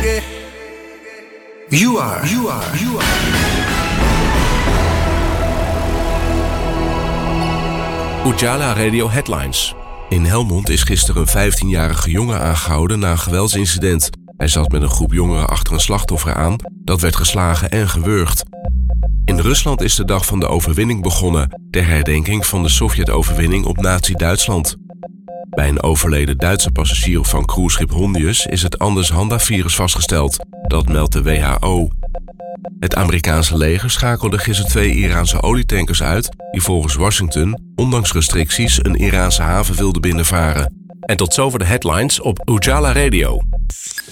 You are. Ujala Radio Headlines. In Helmond is gisteren een 15-jarige jongen aangehouden na een geweldsincident. Hij zat met een groep jongeren achter een slachtoffer aan dat werd geslagen en gewurgd. In Rusland is de dag van de overwinning begonnen, ter herdenking van de Sovjet-overwinning op Nazi-Duitsland. Bij een overleden Duitse passagier van cruiseschip Hondius is het Anders-Handa-virus vastgesteld. Dat meldt de WHO. Het Amerikaanse leger schakelde gisteren 2 Iraanse olietankers uit die volgens Washington, ondanks restricties, een Iraanse haven wilden binnenvaren. En tot zover de headlines op Ujala Radio.